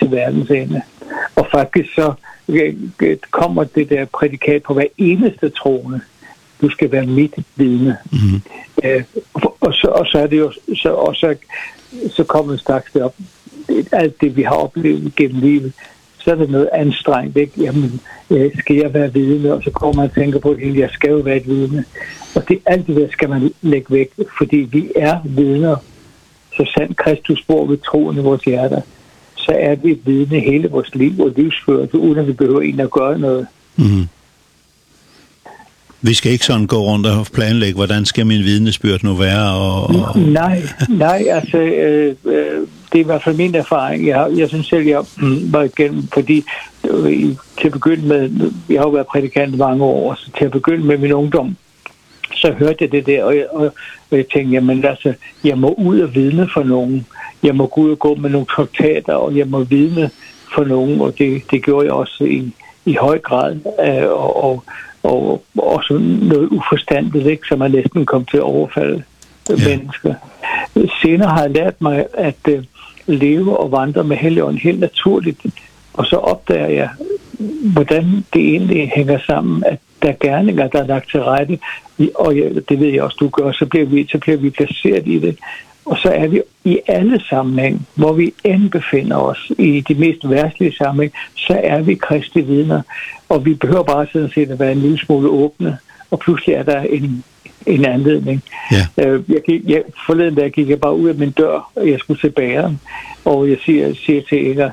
til verdens ende. Og faktisk så kommer det der prædikat på hver eneste troende. Du skal være mit vidne. Mm-hmm. Og så er det jo så kommer straks det op. Alt det, vi har oplevet gennem livet, så er det noget anstrengt, ikke? Jamen, skal jeg være vidne? Og så kommer man og tænker på, at jeg skal jo være et vidne. Og alt det der skal man lægge væk, fordi vi er vidner. Så sandt Kristus bor ved troen i vores hjerter, så er vi et vidne hele vores liv og livsførelse, uden at vi behøver en at gøre noget. Mm. Vi skal ikke sådan gå rundt og planlægge, hvordan skal min vidnesbyrd nu være? Nej, altså, det er i hvert fald min erfaring. Jeg synes selv, jeg var igennem, fordi til at begynde med, jeg har jo været prædikant i mange år, så til at begynde med min ungdom, så hørte jeg det der, og jeg tænkte, jamen altså, jeg må ud og vidne for nogen. Jeg må gå ud og gå med nogle traktater, og jeg må vidne for nogen, og det gjorde jeg også i høj grad, og også noget uforstandigt, ikke, som jeg næsten kom til at overfalde mennesker. Senere har jeg lært mig at leve og vandre med Helligånden helt naturligt, og så opdager jeg, hvordan det egentlig hænger sammen, at der er gerninger, der er lagt til rette, og det ved jeg også, du gør, så bliver vi placeret i det. Og så er vi i alle sammenhæng, hvor vi end befinder os, i de mest værtslige sammenhæng, så er vi Kristi vidner. Og vi behøver bare sådan set at være en lille smule åbne, og pludselig er der en anledning. Yeah. Forleden dag gik jeg bare ud af min dør, og jeg skulle til bageren, og jeg siger til Inger,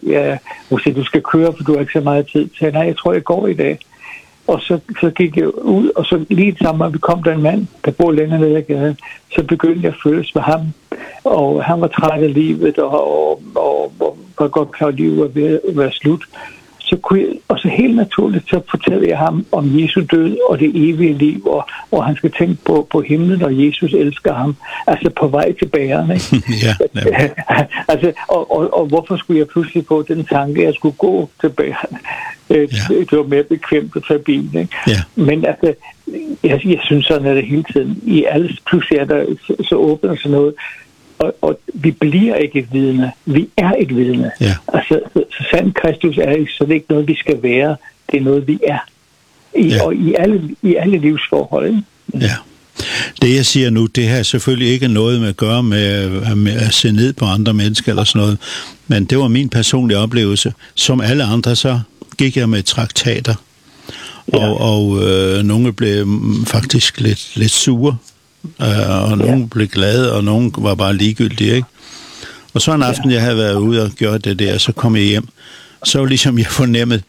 du skal køre, for du har ikke så meget tid til. Nej, jeg tror, jeg går i dag. Og så gik jeg ud, og så lige sammen, at vi kom der en mand, der bor længere nede ad gaden, så begyndte jeg at føles med ham. Og han var træt af livet, og var godt klar, at livet var ved at være slut. Og så helt naturligt, så fortæller jeg ham om Jesu død og det evige liv, og han skal tænke på himlen, og Jesus elsker ham. Altså på vej til bageren, ikke? Altså, og hvorfor skulle jeg pludselig få den tanke, at jeg skulle gå til bageren? Det var mere bekvemt at tage bilen, ikke? Men altså, jeg synes sådan, at det hele tiden, i alle pludselig er der så åbent og sådan noget, og vi bliver ikke et vidne. Vi er et vidne. Ja. Altså, så sandt Kristus er ikke, så det er ikke noget, vi skal være. Det er noget, vi er. Og i alle livsforhold. Ikke? Ja. Det, jeg siger nu, det har selvfølgelig ikke noget med at gøre med at se ned på andre mennesker eller sådan noget. Men det var min personlige oplevelse. Som alle andre, så gik jeg med traktater. Og nogle blev faktisk lidt sure. Og nogen blev glade, og nogen var bare ligegyldige, ikke? Og så en aften, jeg havde været ude og gjort det der, så kom jeg hjem. Så var ligesom jeg fornemmede,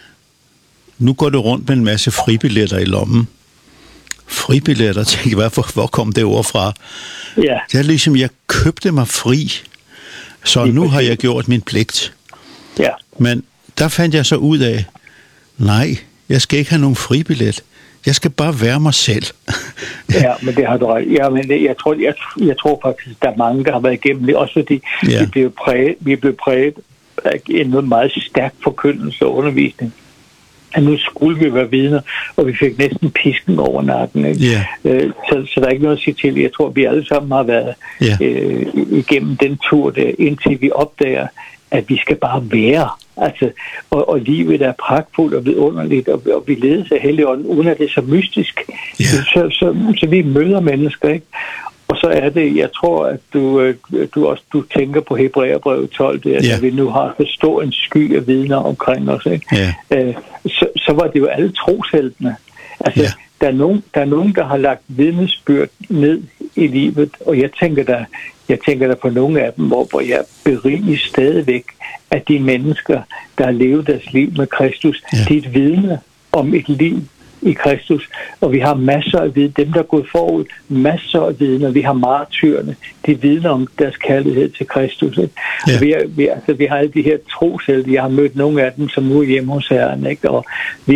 nu går det rundt med en masse fribilletter i lommen. Fribilletter, tænkte jeg, hvor kom det ord fra? Ja. Det er ligesom, jeg købte mig fri, så nu har jeg gjort min pligt. Ja. Men der fandt jeg så ud af, nej, jeg skal ikke have nogen fribillet. Jeg skal bare være mig selv. Ja, men det har du ret. Ja, men jeg tror faktisk, der er mange, der har været igennem det. Også fordi vi blev præget af en meget stærk forkyndelse og undervisning. At nu skulle vi være vidner, og vi fik næsten pisken over nakken. Ikke? Yeah. Så der er ikke noget at sige til. Jeg tror, vi alle sammen har været igennem den tur der, indtil vi opdager, at vi skal bare være. Altså, og livet er pragtfuldt og vidunderligt, og vi ledes af Helligånden, uden at det er så mystisk. Yeah. Så vi møder mennesker, ikke? Og så er det, jeg tror, at du tænker på Hebræerbrevet 12, der, at vi nu har så stor en sky af vidner omkring os, ikke? Yeah. Så var det jo alle trosheltene. Altså, der er nogen, der har lagt vidnesbyrd ned i livet, og jeg tænker der på nogle af dem, hvor jeg beriges stadigvæk af de mennesker, der har levet deres liv med Kristus. Ja. Det er et vidne om et liv i Kristus, og vi har masser af vidner, dem der er gået forud, masser af vidner, vi har martyrerne, de vidner om deres kærlighed til Kristus. Ja. Vi har alle de her troshelte, jeg har mødt nogle af dem, som nu er hjemme hos Herren, ikke? Og vi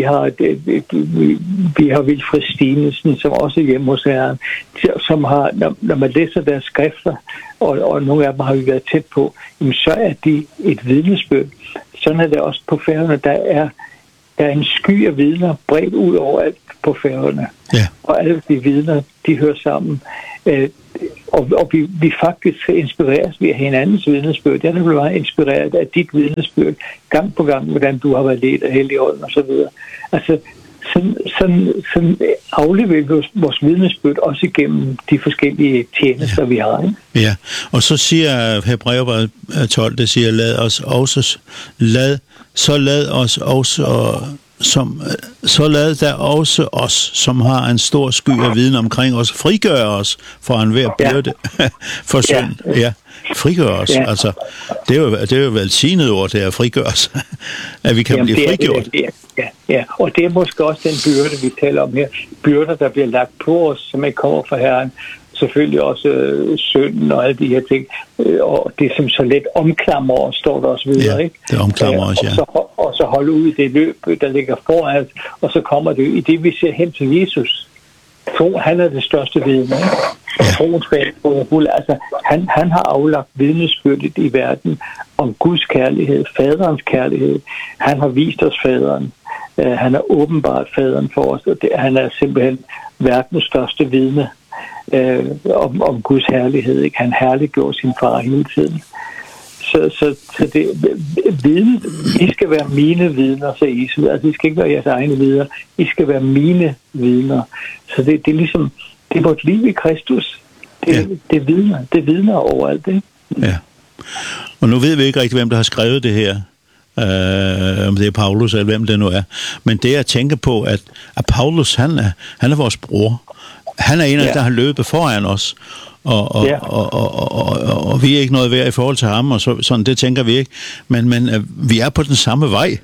har Vilfred Stinesen, som også er hjemme hos Herren, som har, når man læser deres skrifter, og nogle af dem har vi været tæt på, jamen, så er de et vidnesbyrd. Sådan er det også på Færøerne, der er en sky af vidner bredt ud over alt på Færøerne. Ja. Og alle de vidner, de hører sammen. Og vi faktisk skal inspireres ved hinandens vidnesbyrd. Jeg er blevet meget inspireret af dit vidnesbyrd gang på gang, hvordan du har været ledt af Helligånden og så videre. Altså, sådan afleverer vi vores vidnesbyrd også igennem de forskellige tjenester, vi har. Ikke? Ja, og så siger Hebræerbrevet 12, det siger, lad os der også os, som har en stor sky af viden omkring os, frigør os for enhver byrde for synd. Ja, frigør os. Ja. Altså, det er jo velsignet ord, det er frigør os, at vi kan blive frigjort. Ja, og det er måske også den byrde, vi taler om her. Byrder, der bliver lagt på os, som ikke kommer fra Herren. Selvfølgelig også synden og alle de her ting. Og det som så let omklamrer os, står der også videre. Ikke? Det omklamrer os, ja. Og så holde ud i det løb, der ligger foran os. Og så kommer det i det, vi ser hen til Jesus. Han er det største vidne. Altså, han har aflagt vidnesbyrdet i verden om Guds kærlighed, faderens kærlighed. Han har vist os faderen. Han har åbenbart faderen for os. Og han er simpelthen verdens største vidne om Guds herlighed. Ikke? Han herliggjorde sin far hele tiden. Så det viden, I skal være mine vidner, sagde Jesus. Altså, I skal ikke være jeres egne vidner. I skal være mine vidner. Så det er ligesom, det er vores liv i Kristus. Det vidner overalt, ikke? Ja. Og nu ved vi ikke rigtig, hvem der har skrevet det her. Om det er Paulus eller hvem det nu er. Men det at tænke på, at Paulus, han er vores bror. Han er en af der har løbet foran os. Og vi er ikke noget værd i forhold til ham, og sådan, det tænker vi ikke. Men vi er på den samme vej.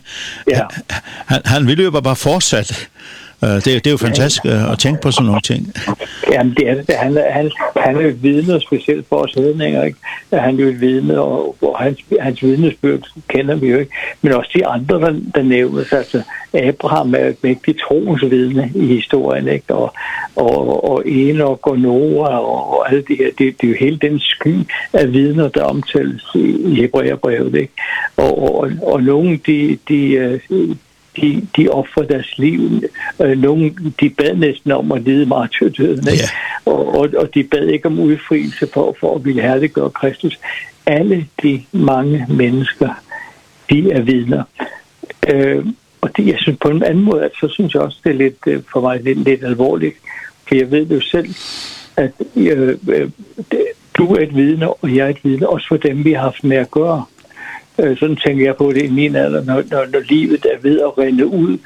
Han løber bare fortsat. Det er jo fantastisk at tænke på sådan nogle ting. Jamen, det er det. Han er jo et vidne, specielt for os hedninger, ikke? Han er jo et vidne, og hans vidnesbyrd kender vi jo ikke. Men også de andre, der nævnes. Altså, Abraham er et vigtigt troens vidne i historien, ikke? Og Enok og Noah og alle de her. Det er jo hele den sky af vidner, der omtales i Hebræerbrevet, ikke? Og nogle, de offrer deres liv. Nogle, de bad næsten om at lide martyrdøden. Og de bad ikke om udfrielse for at ville herliggøre Kristus. Alle de mange mennesker, de er vidner. Og det, jeg synes på en anden måde, så synes jeg også, det er lidt, for mig lidt alvorligt. For jeg ved jo selv, at du er et vidne, og jeg er et vidne, også for dem, vi har haft med at gøre. Sådan tænker jeg på det i min alder, når livet er ved at rinde ud,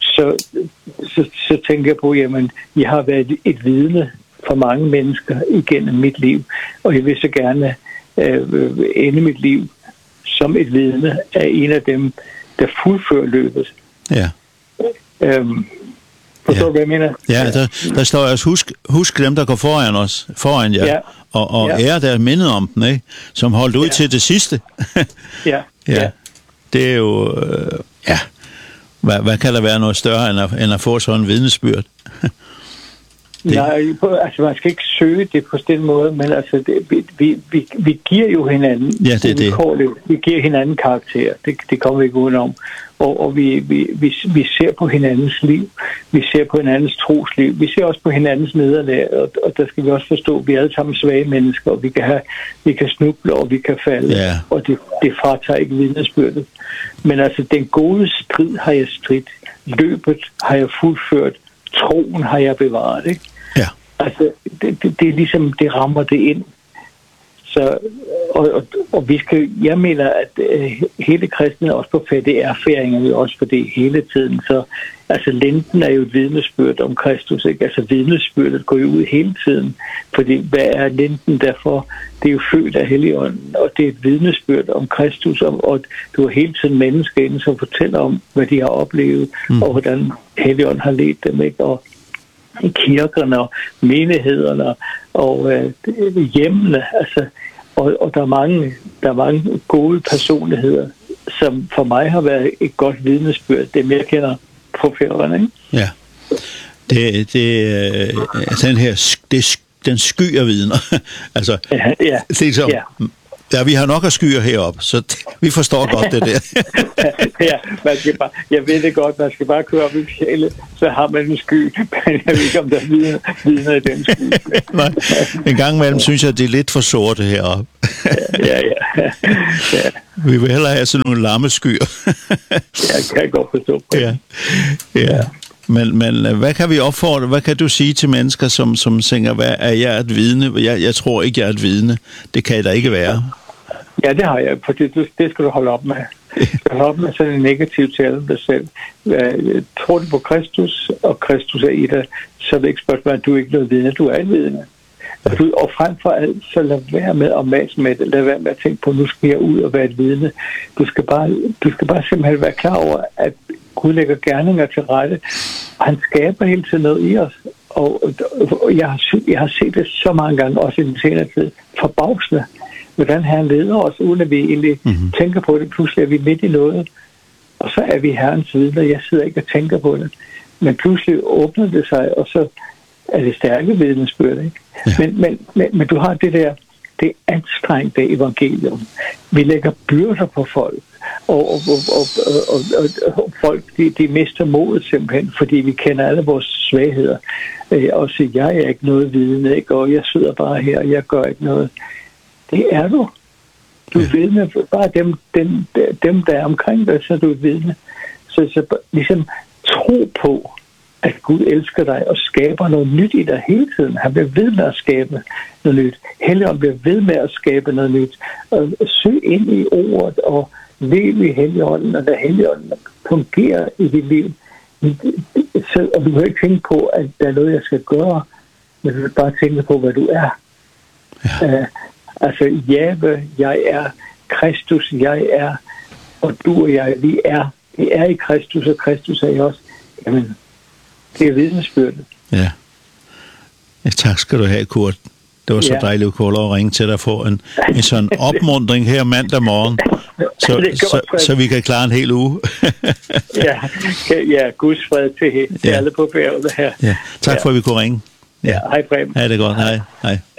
så tænker jeg på, jamen, jeg har været et vidne for mange mennesker igennem mit liv, og jeg vil så gerne ende mit liv som et vidne af en af dem, der fuldfører løbet. Ja. Forstår du, hvad jeg mener? Ja, der står også, husk dem, der går foran jer, og ære der mindet om dem, ikke? Som holdt ud til det sidste. Ja. Det er jo, hvad kan der være noget større, end at få sådan en vidnesbyrd? Nej, altså man skal ikke søge det på den måde, men altså vi giver jo hinanden. Ja, det er det. Vi giver hinanden karakter. Det kommer vi ikke udenom. Og vi ser på hinandens liv. Vi ser på hinandens trosliv. Vi ser også på hinandens nederlag. Og der skal vi også forstå, at vi er alle sammen svage mennesker. Og vi kan snuble, og vi kan falde. Ja. Og det fratager ikke vidnesbyrdet. Men altså, den gode strid har jeg stridt. Løbet har jeg fuldført. Troen har jeg bevaret, ikke? Ja. Altså, det er ligesom, det rammer det ind. Så, og vi skal, jeg mener, at hele kristne er også på FDR-færinger, vi også for det hele tiden. Så altså, Lenten er jo et vidnesbyrd om Kristus, ikke? Altså, vidnesbyrdet går jo ud hele tiden. Fordi, hvad er Lenten derfor? Det er jo født af Helligånden, og det er et vidnesbyrd om Kristus, og du har hele tiden mennesker inde, som fortæller om, hvad de har oplevet, og hvordan Helligånden har ledt dem, ikke? Og i kirkerne og menighederne og hjemmene, altså, og der er mange gode personligheder, som for mig har været et godt vidnesbyrd, det jeg kender på Færøerne, ikke? Ja. Den her den sky af vidner. Altså, det er som, Ja, vi har nok at skyer heroppe, så vi forstår godt det der. Ja, jeg ved det godt, man skal bare køre op i fjellet, så har man en sky, men jeg ved ikke, om der vidner i den sky. Nej, en gang imellem synes jeg, det er lidt for sorte heroppe. Ja. Vi vil hellere have sådan nogle lammeskyer. Jeg kan godt forstå det. Ja. Men hvad kan vi opfordre, hvad kan du sige til mennesker, som tænker, er jeg et vidne? Jeg tror ikke, jeg er et vidne. Det kan jeg da ikke være. Ja, det har jeg, for det skal du holde op med. Du skal holde op med sådan en negativ tale om dig selv. Tror du på Kristus, og Kristus er i dig, så er det ikke spørgsmål, at du er ikke noget vidne. Du er et vidne. Og frem for alt, så lad være med at mase med det. Lad være med at tænke på, nu skal jeg ud og være et vidne. Du skal bare simpelthen være klar over, at Gud lægger gerninger til rette. Han skaber hele tiden noget i os. Og jeg har set det så mange gange, også i den senere tid, forbavsende, hvordan han leder os, uden at vi egentlig tænker på det. Pludselig er vi midt i noget, og så er vi Herrens vidner. Jeg sidder ikke og tænker på det. Men pludselig åbner det sig, og så er det stærke vidnesbyrd, ikke? Ja. Men du har det der, det anstrengte evangelium. Vi lægger byrder på folk, og folk, de mister modet simpelthen, fordi vi kender alle vores svagheder. Og siger, jeg er ikke noget vidne, ikke? Og jeg sidder bare her, og jeg gør ikke noget. Det er du. Du er vidne, bare dem der er omkring dig, så er du et vidne. Så ligesom tro på, at Gud elsker dig og skaber noget nyt i dig hele tiden. Han bliver ved med at skabe noget nyt. Helligånden bliver ved med at skabe noget nyt. Og søg ind i ordet og lev i Helligånden, og lad Helligånden fungere i dit liv. Og du kan ikke tænke på, at der er noget, jeg skal gøre, men du kan bare tænke på, hvad du er. Ja. Altså, Jave, jeg er. Kristus, jeg er. Og du og jeg, vi er i Kristus, og Kristus er i os. Jamen, det er vidnesbyrdet. Ja. Tak skal du have, Kurt. Det var så dejligt at kunne ringe til dig for en sådan opmuntring her mandag morgen, så vi kan klare en hel uge. Ja, Guds fred til alle på bjerget her. Ja. Tak for, at vi kunne ringe. Ja, hej Preben. Ha' det godt. Hej.